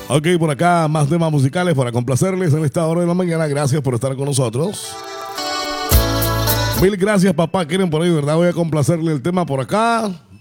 Ok, por acá más temas musicales para complacerles en esta hora de la mañana. Gracias por estar con nosotros. Mil gracias, papá. Quieren por ahí, ¿verdad? Voy a complacerle el tema por acá.